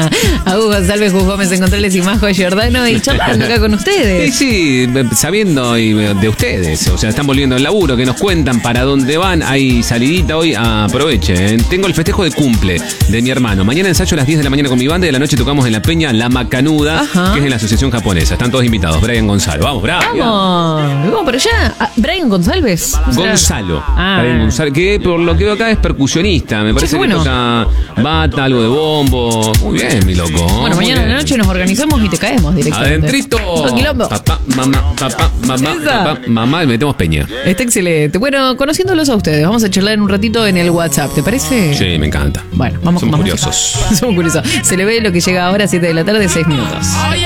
a Hugo González, Hugo Gómez en controles y Majo Giordano y charlando acá con ustedes. Sí, sabiendo de ustedes. O sea, están volviendo al laburo, que nos cuentan para dónde van. Hay salidita hoy, aproveche. Tengo el festejo de cumple de mi hermano. Mañana ensayo a las 10 de la mañana con mi banda y de la noche tocamos en la Peña La Macanuda, que es en la asociación japonesa. Están todos invitados. Brian Gonzalo. Vamos, Brian. Vamos para allá. Brian González. Gonzalo. Brian Gonzalo, que por lo que veo acá es percusionista. Me parece que toca bata, algo de bombo. Muy bien, mi loco. Bueno, mañana a la noche nos organizamos y te caemos directamente. Adentrito. Papá, mamá, y metemos peña. Está excelente. Bueno, conociéndolos a ustedes, vamos a charlar en un ratito en el WhatsApp, ¿te parece? Sí, me encanta. Bueno, vamos con más curiosos. música. Somos curiosos. Se le ve lo que llega ahora a 7 de la tarde, 6 minutos.